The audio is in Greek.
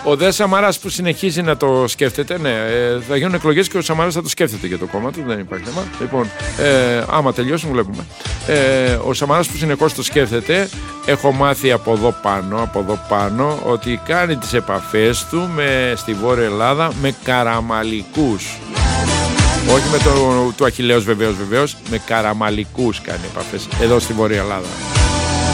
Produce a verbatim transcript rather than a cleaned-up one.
Ο Δε Σαμαράς που συνεχίζει να το σκέφτεται, ναι, ε, θα γίνουν εκλογές και ο Σαμαράς θα το σκέφτεται για το κόμμα του, δεν υπάρχει θέμα. Λοιπόν, ε, άμα τελειώσουν, βλέπουμε. Ε, ο Σαμαράς που συνεχώς το σκέφτεται, έχω μάθει από εδώ πάνω, από εδώ πάνω, ότι κάνει τις επαφές του με, στη Βόρεια Ελλάδα με καραμαλικούς. Όχι με το του Αχιλλέος βεβαίως, βεβαίως, με καραμαλικούς κάνει επαφές εδώ στη Βόρεια Ελλάδα.